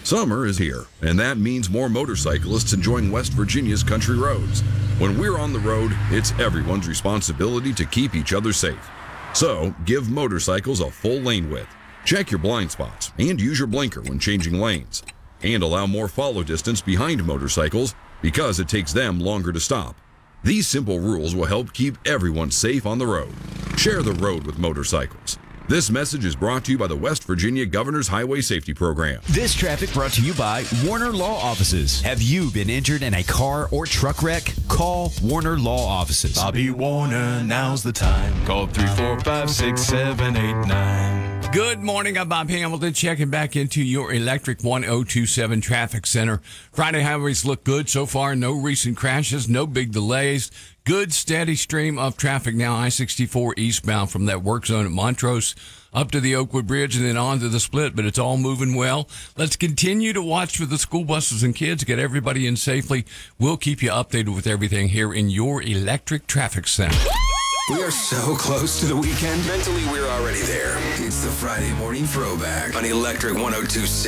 Summer is here, and that means more motorcyclists enjoying West Virginia's country roads. When we're on the road, it's everyone's responsibility to keep each other safe. So, give motorcycles a full lane width. Check your blind spots and use your blinker when changing lanes. And allow more follow distance behind motorcycles because it takes them longer to stop. These simple rules will help keep everyone safe on the road. Share the road with motorcycles. This message is brought to you by the West Virginia Governor's Highway Safety Program. This traffic brought to you by Warner Law Offices. Have you been injured in a car or truck wreck? Call Warner Law Offices. Bobby Warner, now's the time. Call 345-6789. Good morning. I'm Bob Hamilton, checking back into your Electric 1027 Traffic Center. Friday highways look good so far. No recent crashes, no big delays. Good, steady stream of traffic now. I-64 eastbound from that work zone at Montrose up to the Oakwood Bridge and then on to the split, but it's all moving well. Let's continue to watch for the school buses and kids, get everybody in safely. We'll keep you updated with everything here in your Electric Traffic Center. We are so close to the weekend. Mentally, we're already there. It's the Friday morning throwback on Electric 1027.